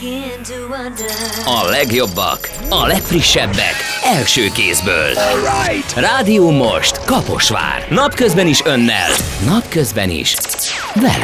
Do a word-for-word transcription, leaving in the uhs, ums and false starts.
A legjobbak, a legfrissebbek, első kézből. Rádió most, Kaposvár. Napközben is önnel, napközben is vele.